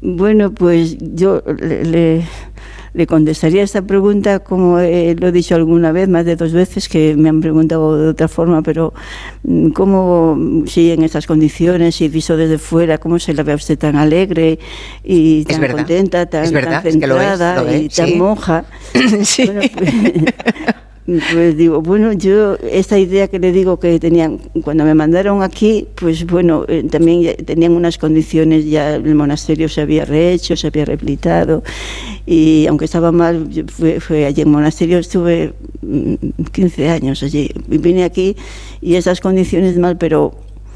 Bueno, pues yo le contestaría esta pregunta como lo he dicho alguna vez, más de 2 veces, que me han preguntado de otra forma, pero ¿cómo, si en estas condiciones, si visto desde fuera, cómo se la ve a usted tan alegre y tan contenta, tan centrada y tan monja? Sí. Bueno, pues digo, bueno, yo esta idea que le digo que tenían cuando me mandaron aquí, pues bueno, también tenían unas condiciones, ya el monasterio se había rehecho, se había rehabilitado, y aunque estaba mal, fue allí en el monasterio, estuve 15 años allí, y vine aquí y esas condiciones mal, pero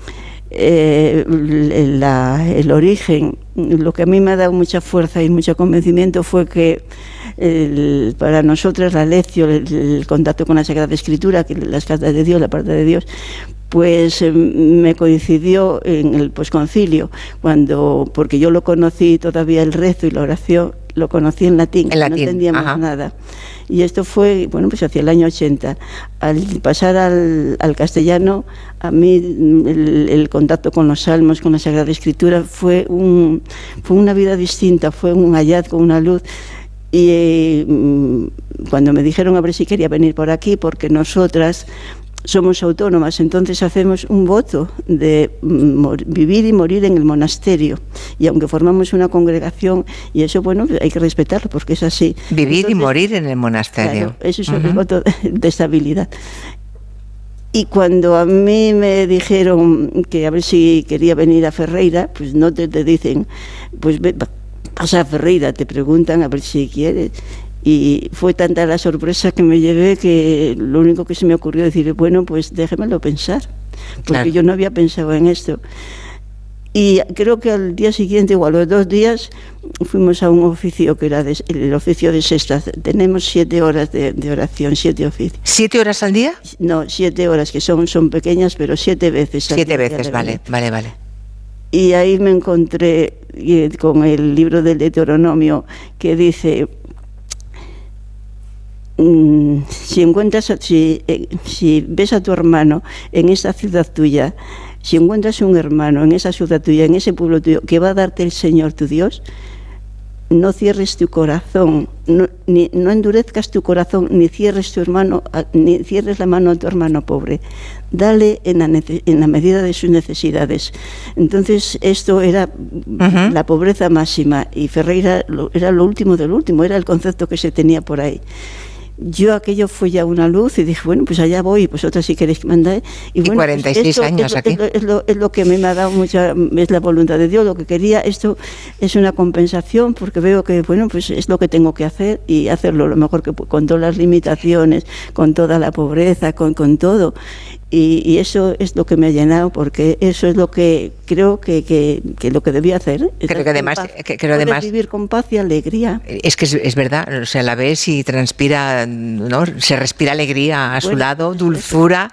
el origen, lo que a mí me ha dado mucha fuerza y mucho convencimiento fue que para nosotras la lección, el contacto con la Sagrada Escritura, que las cartas de Dios, la palabra de Dios, pues me coincidió en el posconcilio, porque yo lo conocí todavía, el rezo y la oración, lo conocí en latín. No entendíamos nada. Y esto fue, bueno, pues hacia el año 80. Al pasar al castellano, a mí el contacto con los salmos, con la Sagrada Escritura, fue una vida distinta, fue un hallazgo, una luz. Y cuando me dijeron a ver si quería venir por aquí, porque nosotras somos autónomas, entonces hacemos un voto de vivir y morir en el monasterio, y aunque formamos una congregación, y eso, bueno, hay que respetarlo porque es así. Vivir entonces, y morir en el monasterio. Claro, eso es el voto de estabilidad. Y cuando a mí me dijeron que a ver si quería venir a Ferreira, pues no te dicen, pues pasa a Ferreira, te preguntan a ver si quieres. Y fue tanta la sorpresa que me llevé que lo único que se me ocurrió decir, bueno, pues déjemelo pensar, porque yo no había pensado en esto. Y creo que al día siguiente o a los 2 días fuimos a un oficio que era el oficio de sexta. Tenemos 7 horas de oración, 7 oficios. ¿7 horas al día? No, 7 horas, que son pequeñas, pero 7 veces al día. 7 veces, vale. Y ahí me encontré con el libro del Deuteronomio que dice... Si ves a tu hermano en esa ciudad tuya, si encuentras un hermano en esa ciudad tuya, en ese pueblo tuyo, que va a darte el Señor tu Dios, no cierres tu corazón, no endurezcas tu corazón, ni cierres la mano a tu hermano pobre. Dale en la medida de sus necesidades. Entonces esto era la pobreza máxima, y Ferreira era lo último del último, era el concepto que se tenía por ahí. Yo aquello fue ya una luz y dije, bueno, pues allá voy, vosotras si queréis que mandáis. Y bueno, 46 años aquí. Es lo que me ha dado es la voluntad de Dios, lo que quería. Esto es una compensación porque veo que, bueno, pues es lo que tengo que hacer y hacerlo lo mejor que puedo, con todas las limitaciones, con toda la pobreza, con todo. Y eso es lo que me ha llenado, porque eso es lo que creo que lo que debía hacer. Creo que además vivir con paz y alegría. Es que es verdad, o sea, la ves y transpira, ¿no? Se respira alegría a su lado, dulzura.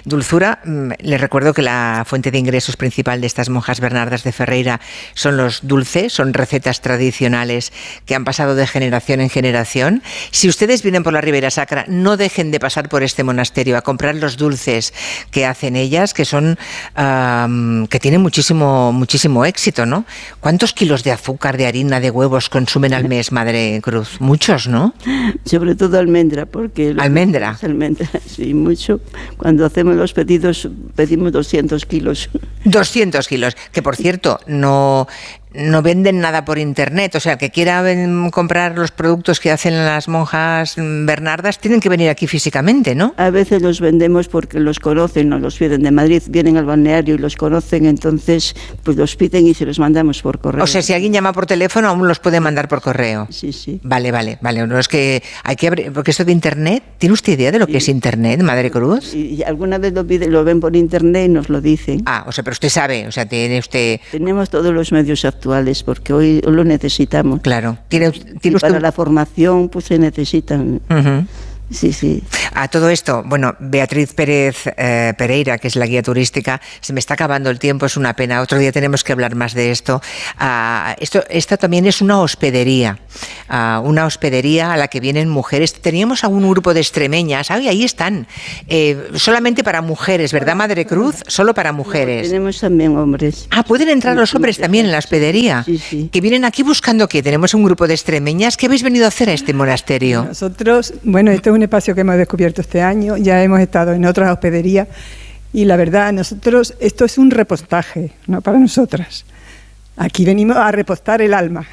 Les recuerdo que la fuente de ingresos principal de estas monjas bernardas de Ferreira son los dulces, son recetas tradicionales que han pasado de generación en generación. Si ustedes vienen por la Ribera Sacra, no dejen de pasar por este monasterio a comprar los dulces que hacen ellas, que son que tienen muchísimo éxito, ¿no? ¿Cuántos kilos de azúcar, de harina, de huevos consumen al mes, Madre Cruz? Muchos, ¿no? Sobre todo almendra, porque... ¿Almendra? Almendra, sí, mucho. Cuando hacemos los pedidos, pedimos 200 kilos. 200 kilos, que por cierto, no venden nada por internet, o sea, el que quiera comprar los productos que hacen las monjas bernardas tienen que venir aquí físicamente, ¿no? A veces los vendemos porque los conocen, no los piden de Madrid, vienen al balneario y los conocen, entonces pues los piden y se los mandamos por correo. O sea, si alguien llama por teléfono, aún los puede mandar por correo. Sí. Vale, no, es que hay que abrir, porque esto de internet, ¿tiene usted idea de lo que es internet, Madre Cruz? Y alguna vez lo ven por internet y nos lo dicen. O sea, pero usted sabe, o sea, tiene usted... Tenemos todos los medios actuales, porque hoy lo necesitamos. Claro. ¿Tiene usted... Para la formación pues se necesitan. Sí, sí. A todo esto, bueno, Beatriz Pérez Pereira, que es la guía turística, se me está acabando el tiempo, es una pena. Otro día tenemos que hablar más de esto. Esta también es una hospedería a la que vienen mujeres. Teníamos algún grupo de extremeñas, ahí están, solamente para mujeres, ¿verdad, Madre Cruz? Solo para mujeres. Tenemos también hombres. Pueden entrar los hombres también en la hospedería. Sí, sí. Que vienen aquí buscando ¿qué? Tenemos un grupo de extremeñas. ¿Qué habéis venido a hacer a este monasterio? Nosotros, bueno, este es un espacio que hemos descubierto este año, ya hemos estado en otras hospederías y la verdad, nosotros, esto es un repostaje, ¿no? Para nosotras. Aquí venimos a repostar el alma.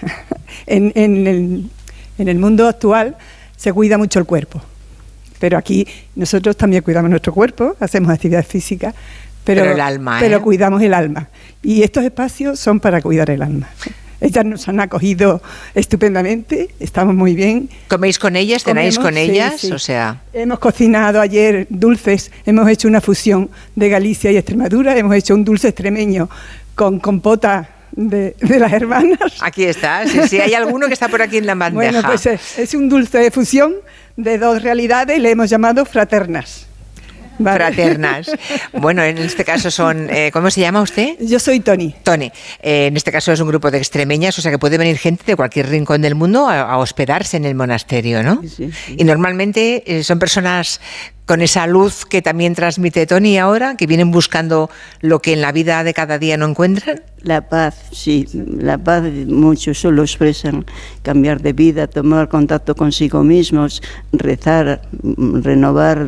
En el mundo actual se cuida mucho el cuerpo, pero aquí nosotros también cuidamos nuestro cuerpo, hacemos actividad física, pero el alma, pero cuidamos el alma. Y estos espacios son para cuidar el alma. Ellas nos han acogido estupendamente, estamos muy bien. ¿Coméis con ellas? ¿Cenáis con ellas? Sí. O sea, hemos cocinado ayer dulces, hemos hecho una fusión de Galicia y Extremadura, hemos hecho un dulce extremeño con compota de las hermanas. Aquí está, sí, hay alguno que está por aquí en la bandeja. Bueno, pues es un dulce de fusión de dos realidades y le hemos llamado fraternas. Vale. Fraternas. Bueno, en este caso son... ¿cómo se llama usted? Yo soy Toni. Toni. En este caso es un grupo de extremeñas, o sea que puede venir gente de cualquier rincón del mundo a hospedarse en el monasterio, ¿no? Sí. Y normalmente son personas con esa luz que también transmite Toni ahora, que vienen buscando lo que en la vida de cada día no encuentran. La paz, sí, la paz muchos solo expresan cambiar de vida, tomar contacto consigo mismos, rezar, renovar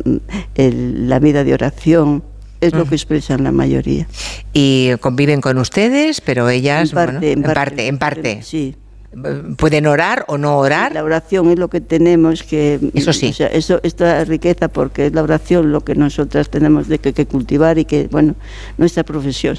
la vida de oración, es lo que expresan la mayoría. Y conviven con ustedes, pero ellas, en parte. Sí. ¿Pueden orar o no orar? La oración es lo que tenemos que... Eso sí. O sea, esta riqueza, porque es la oración lo que nosotras tenemos que cultivar y que, bueno, nuestra profesión.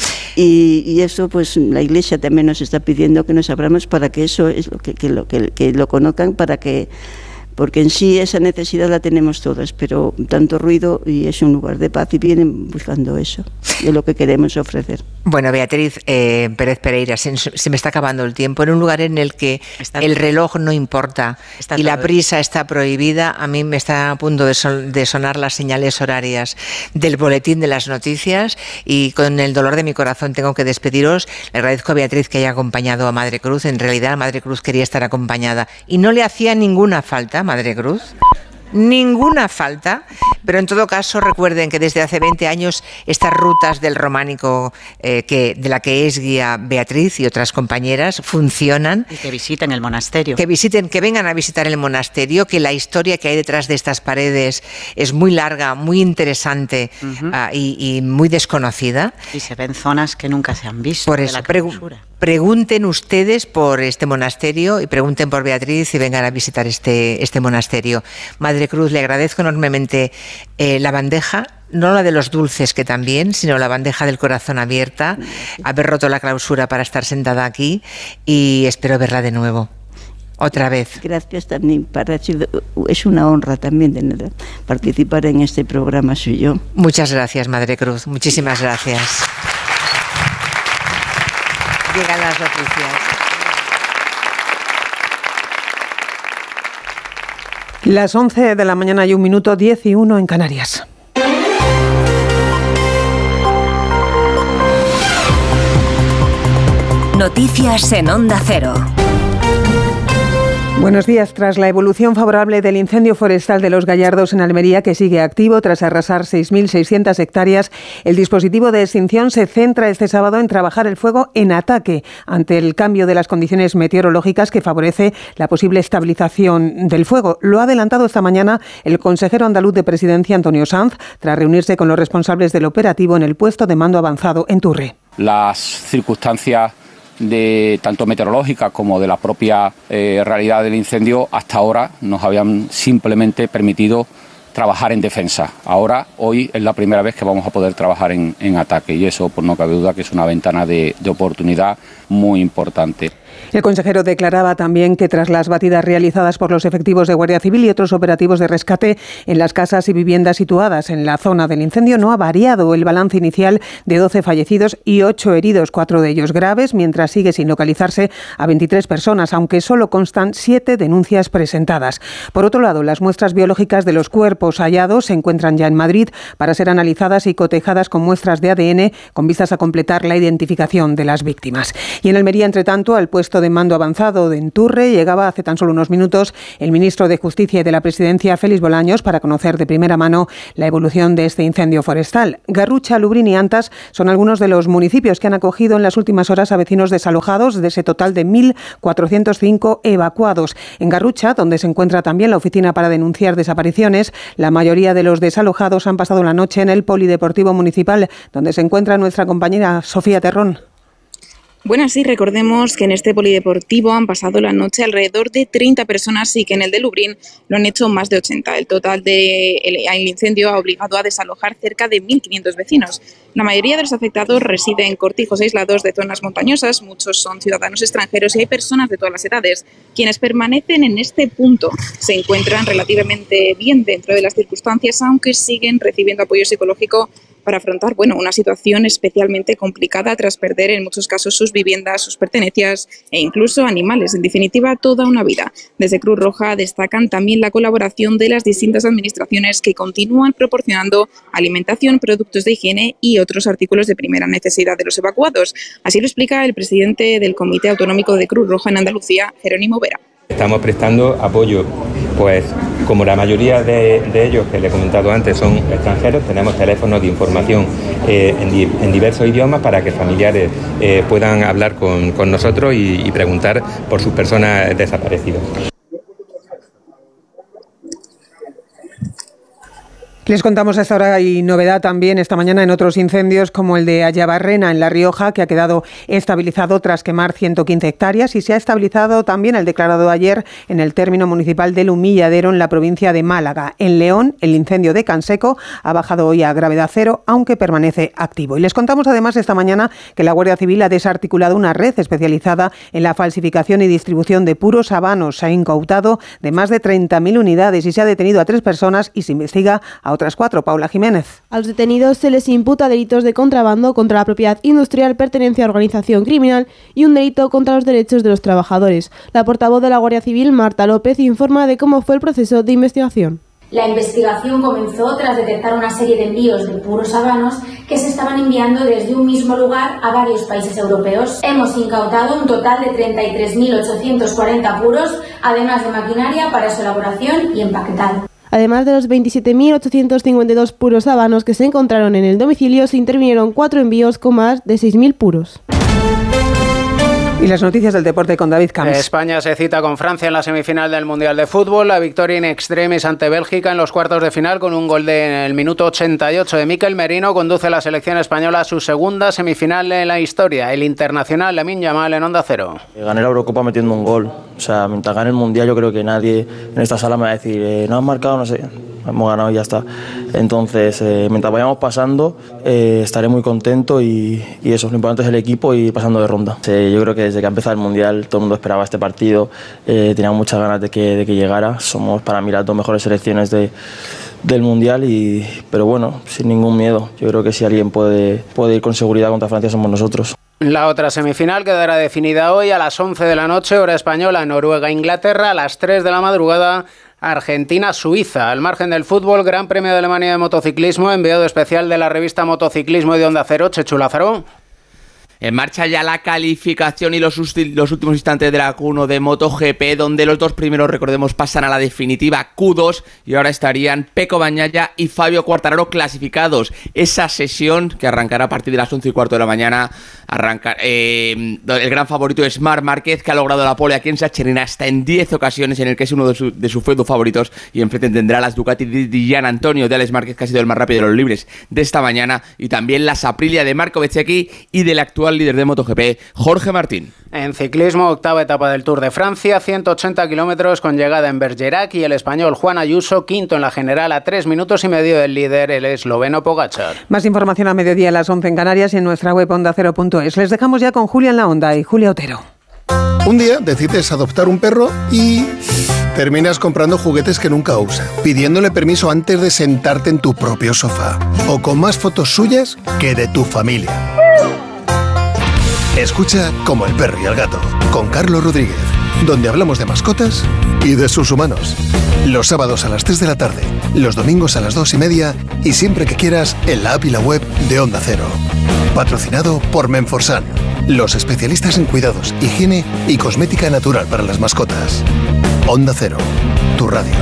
Y eso, pues, la Iglesia también nos está pidiendo que nos abramos para que eso es lo que lo conozcan, para que... Porque en sí esa necesidad la tenemos todas, pero tanto ruido y es un lugar de paz y vienen buscando eso, de lo que queremos ofrecer. Bueno, Beatriz Pérez Pereira, se me está acabando el tiempo. En un lugar en el que el reloj no importa y la prisa está prohibida, a mí me está a punto de sonar las señales horarias del boletín de las noticias y con el dolor de mi corazón tengo que despediros. Le agradezco a Beatriz que haya acompañado a Madre Cruz. En realidad, Madre Cruz quería estar acompañada y no le hacía ninguna falta, Madre Cruz. Ninguna falta, pero en todo caso recuerden que desde hace 20 años estas rutas del románico de la que es guía Beatriz y otras compañeras funcionan. Y que visiten el monasterio. Que vengan a visitar el monasterio, que la historia que hay detrás de estas paredes es muy larga, muy interesante y muy desconocida. Y se ven zonas que nunca se han visto. Por eso, pregunten ustedes por este monasterio y pregunten por Beatriz y vengan a visitar este monasterio. Madre Cruz, le agradezco enormemente la bandeja, no la de los dulces que también, sino la bandeja del corazón abierta, haber roto la clausura para estar sentada aquí y espero verla de nuevo. Otra vez. Gracias también, es una honra también de participar en este programa suyo. Muchas gracias, Madre Cruz, muchísimas gracias. Llegan las noticias. Las 11 de la mañana y 1 minuto, 10:01 en Canarias. Noticias en Onda Cero. Buenos días. Tras la evolución favorable del incendio forestal de Los Gallardos en Almería, que sigue activo tras arrasar 6.600 hectáreas, el dispositivo de extinción se centra este sábado en trabajar el fuego en ataque ante el cambio de las condiciones meteorológicas que favorece la posible estabilización del fuego. Lo ha adelantado esta mañana el consejero andaluz de Presidencia, Antonio Sanz, tras reunirse con los responsables del operativo en el puesto de mando avanzado en Turre. Las circunstancias de tanto meteorológica como de la propia realidad del incendio hasta ahora nos habían simplemente permitido trabajar en defensa. Hoy es la primera vez que vamos a poder trabajar en ataque y eso, pues no cabe duda que es una ventana de oportunidad muy importante. El consejero declaraba también que tras las batidas realizadas por los efectivos de Guardia Civil y otros operativos de rescate en las casas y viviendas situadas en la zona del incendio, no ha variado el balance inicial de 12 fallecidos y 8 heridos, 4 de ellos graves, mientras sigue sin localizarse a 23 personas, aunque solo constan 7 denuncias presentadas. Por otro lado, las muestras biológicas de los cuerpos hallados se encuentran ya en Madrid para ser analizadas y cotejadas con muestras de ADN con vistas a completar la identificación de las víctimas. Y en Almería, entre tanto, al puesto de mando avanzado de Enturre llegaba hace tan solo unos minutos el ministro de Justicia y de la Presidencia, Félix Bolaños, para conocer de primera mano la evolución de este incendio forestal. Garrucha, Lubrina y Antas son algunos de los municipios que han acogido en las últimas horas a vecinos desalojados de ese total de 1.405 evacuados. En Garrucha, donde se encuentra también la oficina para denunciar desapariciones, la mayoría de los desalojados han pasado la noche en el Polideportivo Municipal, donde se encuentra nuestra compañera Sofía Terrón. Bueno, sí, recordemos que en este polideportivo han pasado la noche alrededor de 30 personas y que en el de Lublin lo han hecho más de 80. El total del incendio ha obligado a desalojar cerca de 1.500 vecinos. La mayoría de los afectados residen en cortijos aislados de zonas montañosas, muchos son ciudadanos extranjeros y hay personas de todas las edades. Quienes permanecen en este punto se encuentran relativamente bien dentro de las circunstancias, aunque siguen recibiendo apoyo psicológico para afrontar una situación especialmente complicada tras perder en muchos casos sus viviendas, sus pertenencias e incluso animales, en definitiva toda una vida. Desde Cruz Roja destacan también la colaboración de las distintas administraciones que continúan proporcionando alimentación, productos de higiene y otros artículos de primera necesidad de los evacuados. Así lo explica el presidente del Comité Autonómico de Cruz Roja en Andalucía, Jerónimo Vera. Estamos prestando apoyo, pues como la mayoría de ellos que le he comentado antes son extranjeros, tenemos teléfonos de información en diversos idiomas para que familiares puedan hablar con nosotros y preguntar por sus personas desaparecidas. Les contamos a esta hora y novedad también esta mañana en otros incendios como el de Ayabarrena en La Rioja, que ha quedado estabilizado tras quemar 115 hectáreas y se ha estabilizado también el declarado ayer en el término municipal del Humilladero en la provincia de Málaga. En León, el incendio de Canseco ha bajado hoy a gravedad cero, aunque permanece activo. Y les contamos además esta mañana que la Guardia Civil ha desarticulado una red especializada en la falsificación y distribución de puros habanos. Se ha incautado de más de 30.000 unidades y se ha detenido a 3 personas y se investiga a otras 4. Paula Jiménez. A los detenidos se les imputa delitos de contrabando contra la propiedad industrial, pertenencia a organización criminal y un delito contra los derechos de los trabajadores. La portavoz de la Guardia Civil, Marta López, informa de cómo fue el proceso de investigación. La investigación comenzó tras detectar una serie de envíos de puros habanos que se estaban enviando desde un mismo lugar a varios países europeos. Hemos incautado un total de 33.840 puros, además de maquinaria para su elaboración y empaquetado. Además de los 27.852 puros habanos que se encontraron en el domicilio, se intervinieron 4 envíos con más de 6.000 puros. Y las noticias del deporte con David Camps. España se cita con Francia en la semifinal del Mundial de Fútbol. La victoria in extremis ante Bélgica en los cuartos de final con un gol en el minuto 88 de Mikel Merino conduce a la selección española a su segunda semifinal en la historia. El internacional Lamine Yamal en Onda Cero. Gané la Eurocopa metiendo un gol. O sea, mientras gane el Mundial yo creo que nadie en esta sala me va a decir no has marcado, no sé. Hemos ganado y ya está. Entonces, mientras vayamos pasando, estaré muy contento y eso, lo importante es el equipo y pasando de ronda. Yo creo que desde que ha empezado el Mundial todo el mundo esperaba este partido, teníamos muchas ganas de que llegara. Somos para mí las 2 mejores selecciones del Mundial, pero bueno, sin ningún miedo. Yo creo que si alguien puede ir con seguridad contra Francia somos nosotros. La otra semifinal quedará definida hoy a las 11 de la noche, hora española, Noruega-Inglaterra, a las 3 de la madrugada, Argentina-Suiza. Al margen del fútbol, Gran Premio de Alemania de motociclismo, enviado especial de la revista Motociclismo y de Onda Cero, Chechu Lázaro. En marcha ya la calificación y los últimos instantes de la Q1 de MotoGP, donde los 2 primeros, recordemos, pasan a la definitiva Q2 y ahora estarían Pecco Bagnaia y Fabio Quartararo clasificados. Esa sesión, que arrancará a partir de las 11:15 de la mañana, El gran favorito es Marc Márquez, que ha logrado la pole aquí en Sachsenring hasta en 10 ocasiones, en el que es uno de sus feudos favoritos, y enfrente tendrá las Ducati de Gian Antonio de Alex Márquez, que ha sido el más rápido de los libres de esta mañana, y también las Aprilia de Marco Bezzecchi y del actual líder de MotoGP, Jorge Martín. En ciclismo, octava etapa del Tour de Francia, 180 kilómetros con llegada en Bergerac, y el español Juan Ayuso, quinto en la general, a 3 minutos y medio del líder, el esloveno Pogačar. Más información a mediodía a las 11 en Canarias y en nuestra web ondacero.es. Les dejamos ya con Julia en la Onda y Julia Otero. Un día decides adoptar un perro y terminas comprando juguetes que nunca usa, pidiéndole permiso antes de sentarte en tu propio sofá, o con más fotos suyas que de tu familia. Escucha Como el perro y el gato, con Carlos Rodríguez, donde hablamos de mascotas y de sus humanos. Los sábados a las 3 de la tarde, los domingos a las 2:30 y siempre que quieras en la app y la web de Onda Cero. Patrocinado por Menforsan, los especialistas en cuidados, higiene y cosmética natural para las mascotas. Onda Cero, tu radio.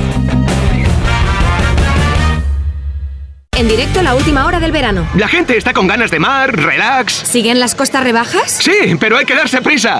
En directo, la última hora del verano. La gente está con ganas de mar, relax. ¿Siguen las costas rebajas? Sí, pero hay que darse prisa.